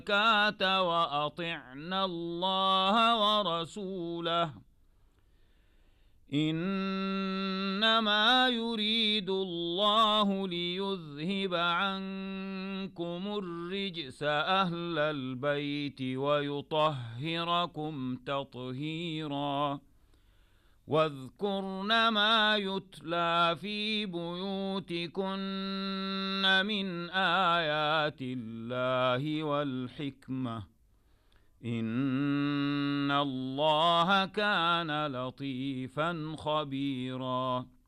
الزكاة وأطعنا الله ورسوله إنما يريد الله ليذهب عنكم الرجس أهل البيت ويطهركم تطهيرا واذكرن ما يتلى في بيوتكن من آيات الله والحكمة إن الله كان لطيفا خبيرا